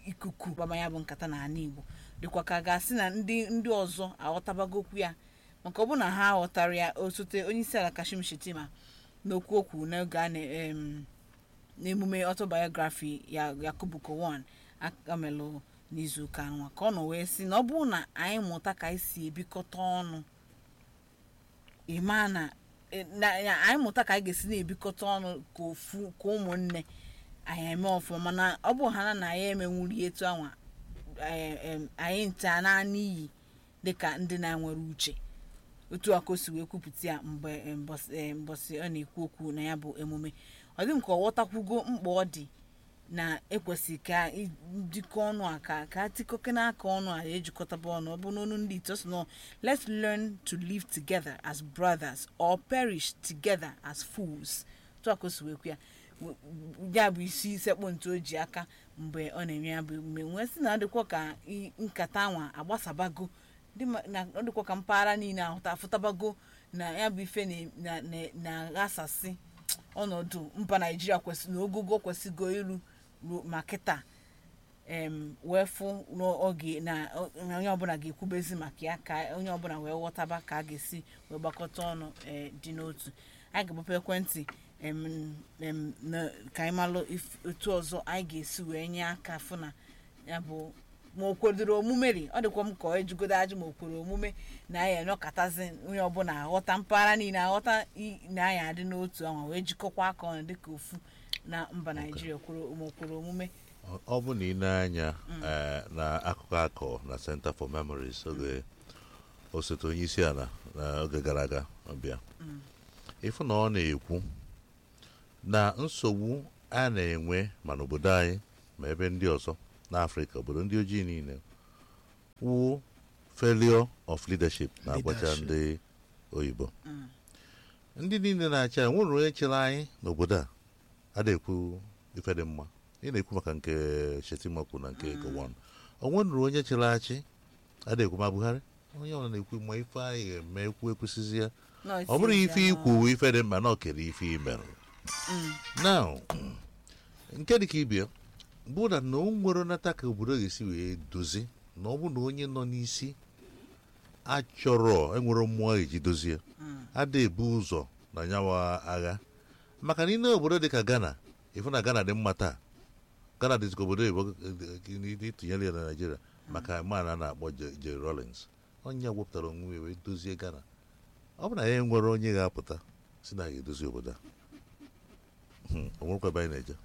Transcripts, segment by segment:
ikuku gbama ya bụ nkata na ana Igbo dịkwa ka ga-asị na ndị ọzọ aghọtabagokwu ya maka ọ bụ na ha aghọtara ya. Osote onye isi ala Kashim Shettima n'okwu okwu n'oge a n'emume autobiography ya Yakubu Gowon akamelụ n'izuụka nwa ka ọ nọ wee sị na ọ bụrụ na anyị mụta ka anyị si ebikọta ọnụ ịma na anyị mụta ka anyị ga-esi na-ebikọta ọnụ ka ofu ka ụmụnne anyị eme ọfụma mana ọ bụ ha na anyị emenwuri etu anwa anyị ncha na n'iyi dịka ndị na-enwere uche otu aka o si wee kwupụta ya mgbe mbọsị ọ na-ekwu okwu na ya bụ emume. Ọ dị m ka ọ ghọtakwugo mkpa ọ dị na ekwesị ka njikọ ọnụ a ka atịkọke n'aka ọnụ a ejikọtaba ọnụ ọ bụ n'ọnụ ndị itos no let's learn to live together as brothers or perish together as fools. Otu aka o si wee kwu ya bụ isi sekpụ ntụ o ji aka mgbe ọ na-eme ya bụ emume nwee sị na ọ dịkwa ka nkata anwa agbasabago ọ dịkwa ka mpaghara niile afụtabago na ya bụ ife na-aghasasị ọnọdụ mba Naịjirịa kwesịrị na ogogo kwesịgo iru ma kịta wee fụ n'oge na onye ọbụla ga-ekwubezi maka ya ka onye ọbụla wee ghọtaba ka a ga-esi wee gbakọta ọnụ dị n'otu. Anyị ga-agbapụ ekwentị ka anyị malụ otu ọzọ anyị ga-esi wee nye aka fụ na ya bụ ma o kwadoro omume ri ọ dịkwa m ka ọ ejugodo ajụ ma o kwere omume na anyị enọkọtazi onye ọbụla aghọta mpaghara niile aghọta na anyị adị n'otu anwa wee jikọkwa aka ọnụ dịka ofu na mba Naịjirịa ma o kwere omume. Ọ bụ na ị na-anya na akụkọ akọ na Center for Memories oge osote onye isi ala na oge gara aga ọbịa ịfụ na ọ na-ekwu na nsogbu a na-enwe ma n'obodo anyị ma ebe ndị ọzọ n'Africa obodo ndị ojii niile wụ failure of leadership na-agbacha ndị oyibo. Ndị niile na-achị anyị nwere onye chere anyị n'obodo a adịkwu ife dị mma. Ị na-ekwu maka nke Shettima kwu na nke Gowon o nwere onye chere achị adịkwu ma Buhari onye ọbụla na-ekwu ma ife anyị ga-eme ekwesịzi ya ọ bụrụ ife ikwu ife dị mma na ọ kere ife imerụ now nke dịka ibia bụ na o nwere nata ka obodo ga-esi wee dozie na ọ bụ na onye nọ n'isi achọrọ enwere mmụọ eji dozie ada ebu ụzọ na nyawa agha maka na ị na obodo dịka Ghana ịfụ na Ghana dị mma taa Ghana dịzika obodo Igbo itinyere ya na Nigeria maka man a na-akpọ Jerry Rawlings onye wepụtara onwe wee dozie Ghana. Ọ bụ na ya nwere onye ga-apụta si na ga-edozi obodo a o nwerekwa ebe anyị na-eje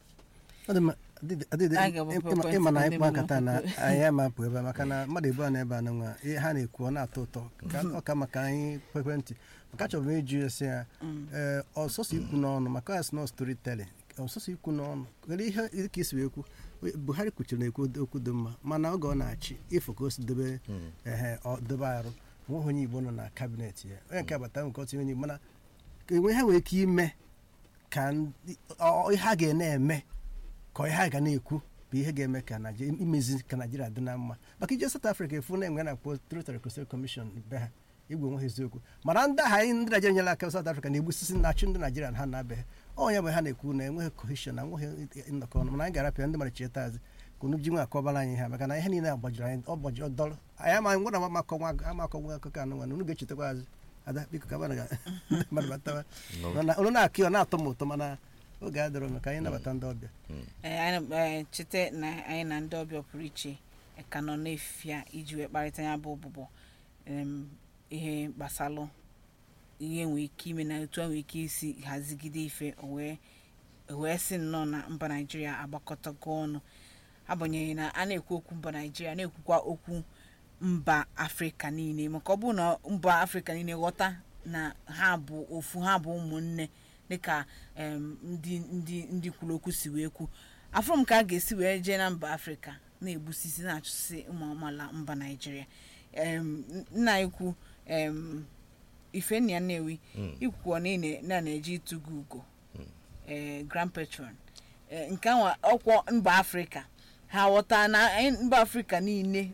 ịma na ịkpa nkata na anyị amapụ ebe maka na mmadụ ebu a na ebe a na nwa ha na-ekwu ọ na-atọ ụtọ ọka maka anyị ekwentị maka achọrọ m ịjụ esi ya ọsọsọ ikwu n'ọnụ maka ya sno storytelling ọsọsọ ikwu n'ọnụ nwere ihe ka isi wee kwu Buhari kwuchiri na-ekwu okwu dị mma mana oge ọ na-achị ịfụ ka o si dobe arụ nweghị onye Igbo nọ na kabinet ya onye nke abata nke otu onye Igbo mana enwe ha nwere ike ime ka ihe a ga-eme ka ihe a ga na-ekwu bụ ihe ga-eme ka imezi ka Naịjirịa dị na mma maka ije South Africa efu na-enwe na-akpọ Truth and Reconciliation Commission be ha igwe nwe eziokwu mana ndị agha anyị ndị Naịjirịa nyere aka South Africa na-egbusisi na-achụ ndị Naịjirịa ha na-abeghị onye bụ ha na-ekwu na enweghị cohesion na nweghị nnọkọ ọnụ mana anyị ga-arapịa ndị mara cheta azị ka unu ji nwe akọbara anyị ha maka na ihe niile agbajiri anyị ọgbaji ọdọrọ anyị amaghị ngwara amakọnwa akụkọ anụ nwa unu ga-echetakwa azị ada biko ka bana ndị mmadụ batawa unu na-akị ọ na-atọ m ụtọ mana oge adịrọ maka anyị nabata ndị ọbịa anyị chete na anyị na ndị ọbịa pụrụ iche ka nọ n'efifia iji wee kparịta ya bụ ọbụbọ ihe gbasalụ ihe nwere ike ime na otu nwere ike isi hazigide ife wee sị nnọọ na mba Naịjirịa agbakọtago ọnụ agbanyeghị na a na-ekwu okwu mba Naịjirịa na-ekwukwa okwu mba Afrịka niile maka ọ bụrụ na mba Afrịka niile ghọta na ha bụ ofu ha bụ ụmụnne dịka ndị kwuru okwu si wee kwu afọ m ka a ga-esi wee jee na mba Afrịka na-egbusisi na-achụsị ụmụ amaala mba Naịjirịa nna ikwu Ifenna Nnewi ikwukwo na-eji ịtụgo ugo Grand Patron nke ahụ ọkwọ mba Afrịka ha ghọta na mba Afrịka niile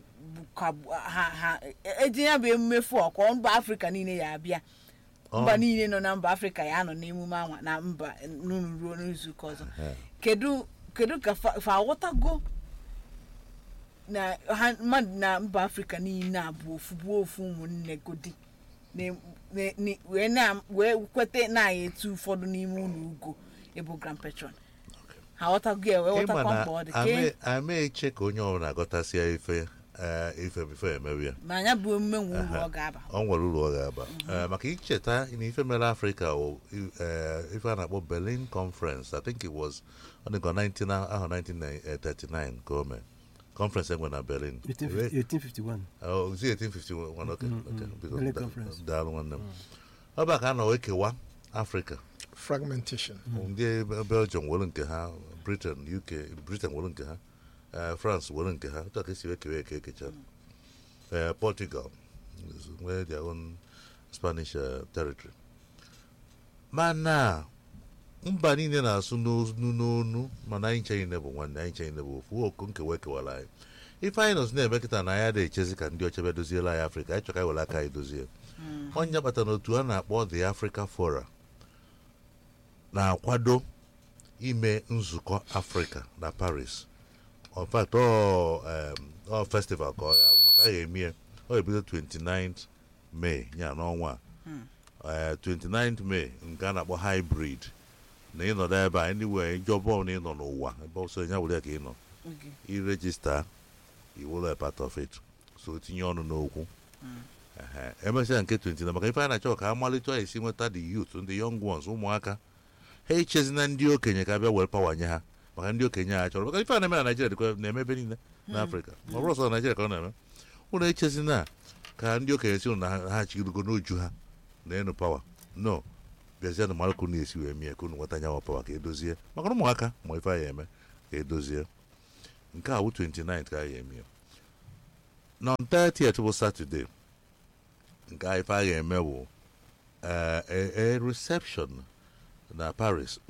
ha eji ya bụ emume fụ ọkwa mba Afrịka niile ya abịa mba niile nọ na mba Afrịka ya nọ n'emume anwa na mba n'unu ruo n'izuụka ọzọ kedu ka fa aghọtago na ha mmadụ na mba Afrịka niile abụ ofu ụmụnne godi wee kweta na ya etu ụfọdụ n'ime ụlọ ugo ịbụ Grand Patron ha ghọtago ya wee ghọtakwa mkpa ọ dị ama eche ka onye ọbụla agọtasịa ife bifo emewe ya ma anya bụ omume nwe uru ọ ga-aba ọ nwere uru ọ ga-aba maka icheta na ife mere Afrịka ife a na-akpọ Berlin Conference. I think it was ọ dịka 1939 ka o mee conference enwe na Berlin 1851 1851 okay Berlin Conference. daalụ nwanne m ọ bụ ka a nọ wee kewa Afrịka fragmentation. ndị Belgium were nke ha, Britain were nke ha, France were nke ha, otu aka esi wee kewa ekecha Portugal nwee their own Spanish territory. Mana mba niile na-asụ n'onu mana anyị nche niile bụ nwanne, anyị nche niile bụ ofu oku nkewa ekewara anyị. Ife anyị nọzi na-eme kịta na ya na-echezi ka ndị ọcha bịa doziela anyị Afrịka, anyị chọrọ ka anyị were aka anyị dozie onye kpata n'otu a na-akpọ the Africa Forum na-akwado ime nzukọ Afrịka na Paris. In fact ọ festival ka ọ ya maka a ga-eme ọ ebido 29th May ya n'ọnwa 29th May nke a na-akpọ hybrid na ịnọdụ ebe a anywhere jọbọ na ịnọ n'ụwa ebe ọsọ ya were ka ịnọ irejista iwụlọ part of it so tinye ọnụ n'okwu emesịa nke 29 maka ife a na-achọ ka amalite a esi nweta the youth ndị young ones ụmụaka ha echezina ndị okenye ka bịa were pawanye ha maka ndị okenye a chọrọ maka ife a na-eme na Naịjirịa dịkwa na-eme ebe niile na Afrịka ma ọ bụrụ ọsọ na Naịjirịa ka ọ na-eme ụnụ echezina ka ndị okenye si na ha chigirugo n'uju ha na enu pawa no bịazie na mara ka unu esi wee mie ka unu nweta nyanwa pawa ka edozie maka ụmụaka ma ife anyị eme ka edozie nke a wụ 29 ka anyị eme na 30th bụ Saturday nke a ife anyị eme bụ a reception na Paris.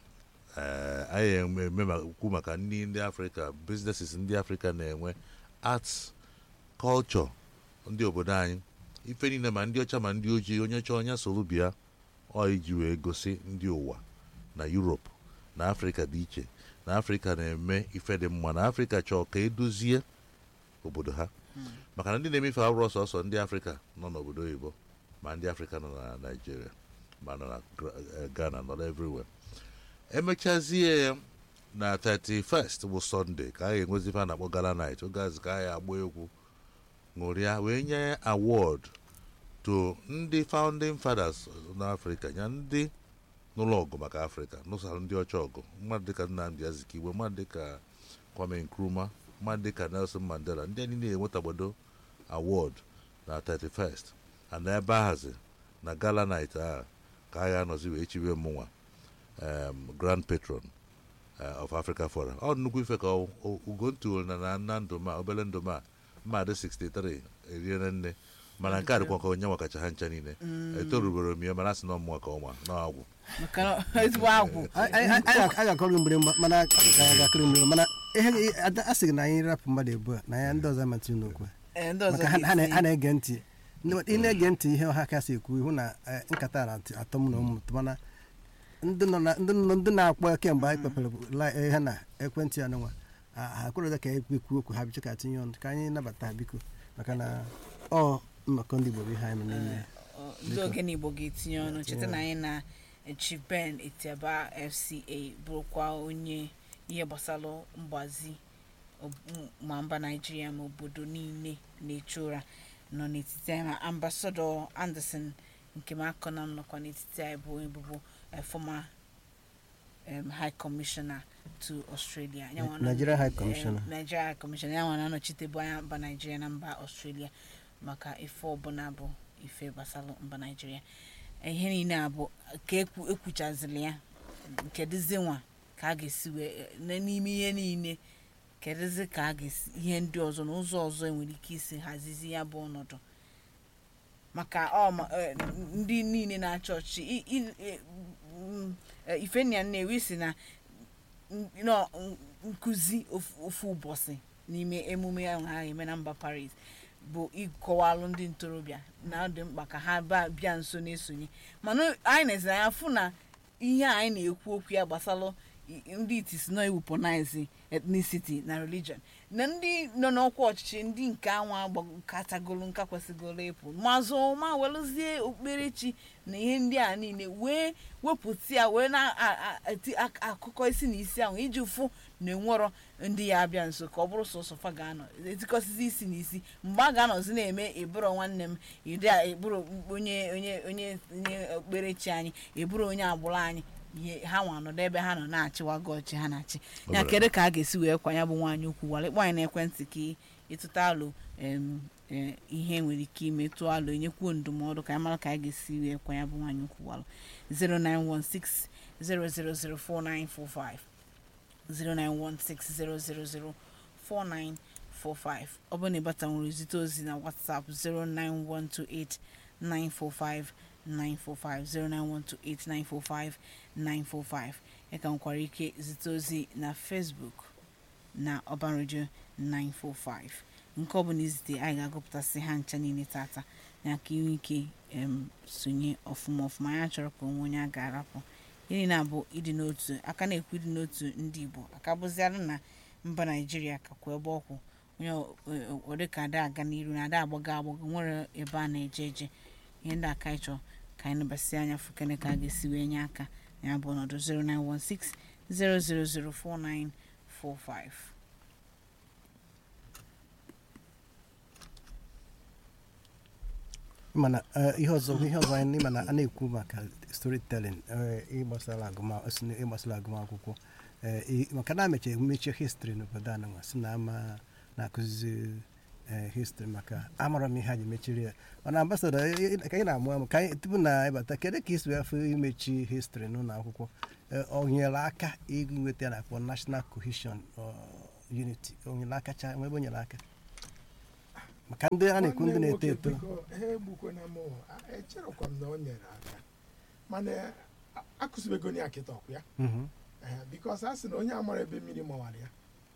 Anyị eme ukwu maka ndị Afrịka businesses ndị Afrịka na-enwe arts culture ndị obodo anyị ife niile ma ndị ọcha ma ndị ojii onye chọọ onye soro bịa ọ iji wee gosi ndị ụwa na Europe na Afrịka dị iche na Afrịka na-eme ife dị mma na Afrịka chọọ ka edozie obodo ha maka na ndị na-emefe abụrụ ọsọsọ ndị Afrịka nọ n'obodo oyibo ma ndị Afrịka nọ na Nigeria ma nọ na Ghana nọ everywhere. Emechazie ya na 31st bụ Sunday ka anyị enwezi ife a na-akpọ Gala Night oge azụ ka anyị agba egwu ṅụrịa wee nye award to ndị founding fathers n'Afrịka ya ndị n'ụlọ ọgụ maka Afrịka n'ụsara ndị ọcha ọgụ mmadụ dịka Nnamdi Azikiwe mmadụ dịka Kwame Nkrumah mmadụ dịka Nelson Mandela ndị anyị na-enwetagbado award na 31st ana ebe ahazi na Gala Night a ka anyị anọzi wee chiwe mụnwa Grand Patron of Africa Forum. Ọ nnukwu ife ka ugontu na ndụ ma obele ndụ ma mmadụ 63 eriere nne mana nke a dịkwa ka onye nwakacha ha ncha niile etorubere m ya mana asị na ọmụnwa ka ọnwa n'agwụ a ga-akọrọ mgbere mana ga-akọrọ mgbere mana ihe a sịrị na anyị rapụ mmadụ ebu a na ya ndị ọzọ amatụ n'okwu maka ha na-ege ntị ị na-ege ntị ihe ọha kasị ekwu ihu na nkata na-atọ m na ụmụtụ mana ndị na-akpọ kemgbe anyị kpepere ihe na ekwentị anụnwa ha kwere ka ekwu okwu ha bicho ka tinye ọnụ ka anyị nabata ha biko maka na nnọkọ ndị Igbo bụ ihe anyị n'ime ndị ogene Igbo ga-etinye ọnụ cheta na anyị na Chief Ben Etiaba FCA bụrụkwa onye ihe gbasara mgbazi ma mba Naijiria ma obodo niile na-eche ụra nọ n'etiti anyị ma Ambassador Anderson nke m akọ na nnọkwa n'etiti anyị bụ ebubo former High Commissioner to Australia Nigeria High Commissioner ya nwa na-anọchitebu anya mba Naijiria na mba Australia maka ife ọbụla bụ ife gbasara mba Naijiria ihe niile a bụ ka ekwuchazili ya kedụzi nwa ka a ga-esi n'ime ihe niile kedụzi ka a ga-esi ihe ndị ọzọ na ụzọ ọzọ enwere ike isi hazizi ya bụ ọnọdụ maka ndị niile na-achọ ọchị Ifenia Nnewi si na nkụzi ofu ụbọchị n'ime emume ahụ ha eme na mba Paris bụ ịkọwalụ ndị ntorobịa na ọ dị mkpa ka ha bịa nso na-esonye mana anyị na-ezi anya fụ na ihe anyị na-ekwu okwu ya gbasara ndị itis nọ iweponize ethnicity na religion na ndị nọ n'ọkwa ọchịchị ndị nke anwa katagolo nka kwesịgoro ịpụ mazụ ma welụzie okpukperechi na ihe ndị a niile wee wepụta ya wee na-eti akụkọ isi na isi ahụ iji fụ na enwerọ ndị ya abịa nso ka ọ bụrụ sọsọ fa ga-anọ etikọsịzi isi na isi mgbe a ga-anọzi na-eme ịbụrụ nwanne m ịbụrụ onye okpukperechi anyị ịbụrụ onye agbụrụ anyị ihe ha nwa nọdụ ebe ha nọ na-achịwago ọchị ha na-achị ya kedu ka a ga-esi wee kwanya bụ nwaanyị ukwu wale kpọanyị na ekwentị ka ịtụta alụ ihe nwere ike ime tụọ alụ enyekwuo ndụmọdụ ka anyị mara ka anyị ga-esi wee kwanya bụ nwaanyị ukwu walụ 09160004945 09160004945 ọ bụrụ na ịbata nwere zite ozi na WhatsApp 09128945945 09128945945 ị ka nwekwara ike zite ozi na Facebook na Urban Radio 945 nke ọ bụla izite anyị ga-agụpụtasị ha ncha niile tata na ka inwe ike sonye ọfụma ya chọrọ ka onwe onye a ga-arapụ ihe na-abụ ịdị n'otu aka na-ekwu ịdị n'otu ndị Igbo aka bụziara na mba Naịjirịa kakwa ebe ọkwụ onye ọdịka ada aga n'iru na ada agbago nwere ebe a na-eje eje ihe ndị aka ịchọ ka anyị nabasị anya fukene ka a ga-esi wee nye aka ya bụ ọnọdụ 09160004945 mana ihe ọzọ anyị mana a na-ekwu maka storytelling ịgbasara agụmakwụkwọ maka na mechie history n'obodo anụnwa si na ama na-akụzi history maka amara m ihe anyị mechiri ya mana ambassadọ ka anyị na-amụ amụ ka anyị tupu na ịbata kedu ka isi afọ imechi history n'ụlọ akwụkwọ o nyere aka inweta ya na-akpọ national cohesion unity o nyere aka ebe o nyere aka maka ndị a na-ekwu ndị na-eto eto ha egbukwana m echerekwa m na o nyere aka mana akụzibego ya kịta ọkụ ya because a sị na onye amara ebe mmiri mawara ya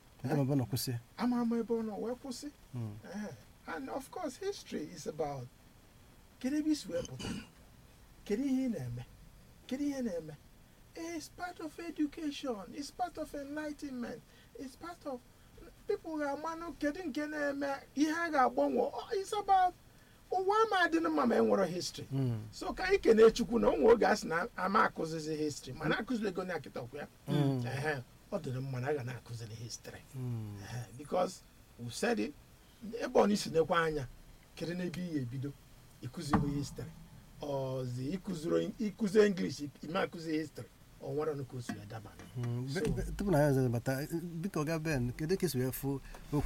ama ebe ọ nọ wee kwụsị and of course history is about kedu ebe isi wee pụta kedu ihe ị na-eme kedu ihe na-eme it's part of education, it's part of enlightenment, it's part of people ga-amanụ kedu nke na-eme ihe a ga-agbanwe. It's about ụwa ma adịnụ mma ma enwere history. So ka anyị kene Chukwu na onwe oge asị na ama akụzizi history mana akụziri ego na akịtakwu ya ọ dịrị mma na a ga na-akụziri history because we said it ebe ọ n'isi nekwa anya kedu n'ebe ihe ebido ịkụziri history ọzi ịkụzi English ime akụzi history o nwere nnukwu osi ya daba tupu na ya ọzọ bata biko ga Ben kedu ka esi wee fụ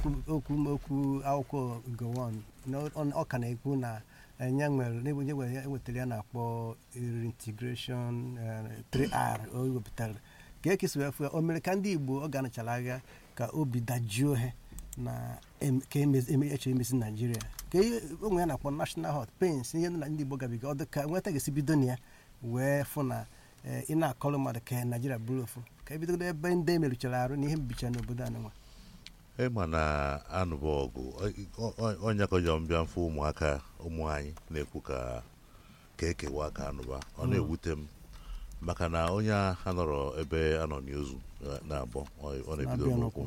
okwu akwụkwọ gowon ọ ka na-ekwu na enya nwere n'ebe onye ewetara ya na-akpọ reintegration 3R o wepụtara ka esi wee fụ o mere ka ndị Igbo ọ ga-anachara agha ka obi dajuo ha na ka eche emezi Nigeria ka onwe ya na-akpọ national hot pains ihe na ndị Igbo gabiga ọ dị ka nweta ga-esi bido na ya wee fụ na ị na-akọrọ mmadụ ka Nigeria bụrụ ofu ka ebidogodo ebe ndị emeruchara arụ na ihe mbicha n'obodo anụnwa ịma na anụba ọgụ onye kọjọ mbịa mfe ụmụaka ụmụ anyị na-ekwu ka ekewa aka anụba ọ na-ewute m maka na onye a nọrọ ebe a nọ n'ozu na-abọ ọ na-ebido n'okwu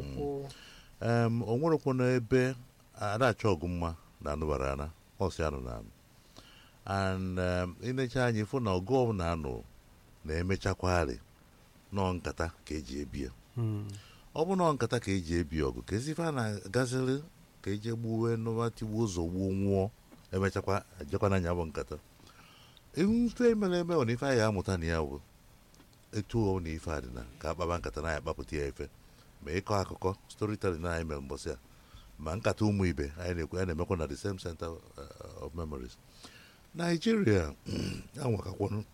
o nwerekwu n'ebe adachọ ọgụ mma na anụbara ana ọsị anụ na anụ and ịnecha anyị fụ na ọgụ ọbụla anụ na-emechakwagharị nọ nkata ka eji ebi ya ọ bụ nọ nkata ka eji ebi ọgụ ka ezife a na-agaziri ka eji egbuwe nọbatigbuo ụzọ gbuo nwụọ emechakwa ejekwa n'anya bụ nkata ife mere eme ọ na ife anyị amụta na ya bụ etu ọ na ife adịna ka akpaba nkata na ya akpapụta ya efe ma ịkọ akụkọ storytelling anyị mere mbọsị a ma nkata ụmụ ibe anyị na-ekwu ya na-emekwa na the same center of memories Nigeria anwakakwanụ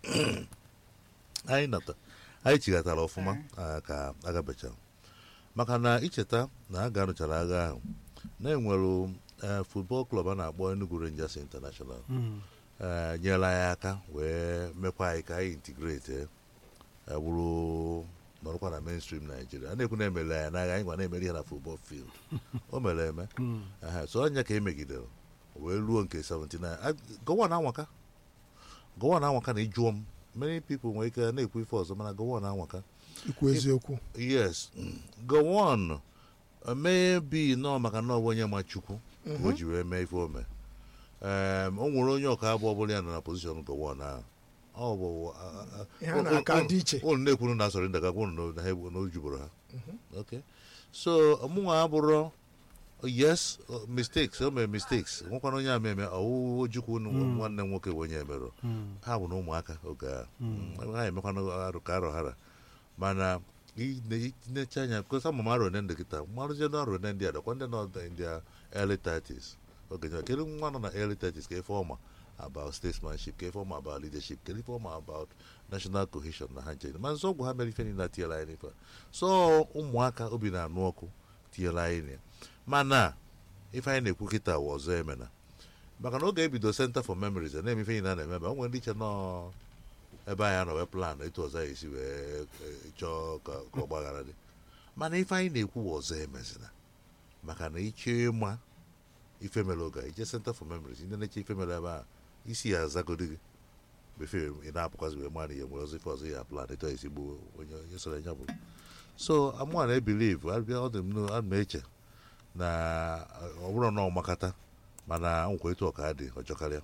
anyị chighatara ọfụma ka agabecha maka na icheta na a ga-anụchara agha ahụ na-enwere football club a na-akpọ Enugu Rangers International nyere anyị aka wee mekwa anyị ka anyị integrate bụrụ nọrọkwa na mainstream Nigeria a na-ekwu na emere ya n'agha anyị gwa na-emere ya na football field o mere eme so anya ka emegidere wee ruo nke 79 gọwa na anwaka na ịjụọ m many people nwere ike na-ekwu ife ọzọ mana gọwa na anwaka ikwu eziokwu yes go on maybe no maka na onye ma chukwu o ji wee mee ife ome o nwere onye ọka abụ ọbụla ya nọ na position go on ahụ ọ bụ ha na-aka dị iche ụnụ na-ekwuru na asọrọ ndị gagwa ụnụ na ha ojuboro ha okay so mụnwa abụrụ yes mistakes o mere mistakes nwekwana onye a meme ọwụwa ojukwu nwanne m nwoke bụ onye emerụ ha bụ na ụmụaka oge ahụ ha emekwana arụ ka arọ hara mana necha anya kosa mama arụ ndị kịta marụzie na arụ ndị adakwa ndị nọ in their early 30s oge kedu nwa nọ na early 30s ka ife ọma about statesmanship ka ife ọma about leadership ka ife ọma about national cohesion na ha nche ma nso ọgwụ ha mere ife niile tiela anyị n'ife so ụmụaka obi na-anụ ọkụ tiela anyị mana ife anyị na-ekwu kịta wa ọzọ emena maka na oge ebido Center for Memories na-eme ife niile na-eme o nwere ndị iche nọ ebe anyị anọ wee plan etu ọzọ anyị esi wee chọọ ka ọgbaghara dị mana ife anyị na-ekwu wa ọzọ emezina maka na iche ịma ife mere oge ije Center for Memories ndị na-eche ife mere ebe a isi ya azagodi gị befe ị na-apụkwazi wee mara ihe nwere ọzọ ife ọzọ ya plan etu esi gbuo onye soro nya bụ so amụa na ebilive abịa ọ dị m eche na ọ bụrụ na ọmakata mana nkwa etu ọka dị ọjọọ karịa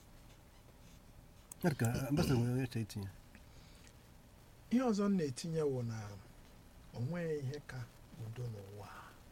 ihe ọzọ m na-etinye wụ na o nweghị ihe ka udo n'ụwa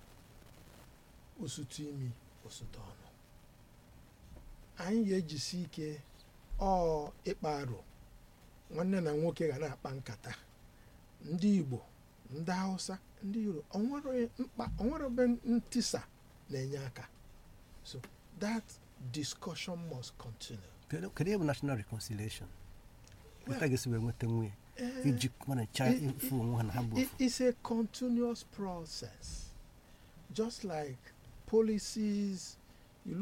osote imi osote ọnụ anyị ga-ejisi ike ịkpa arụ nwanne na nwoke ga na-akpa nkata ndị Igbo ndị Hausa ndị Yoruba onwere ebe ntisa na-enye aka so that discussion must continue. Kedu ebe national reconciliation ga-esi wee nweta nwunye iji mana cha ifu onwe ha na ha bụ it's a continuous process just like policies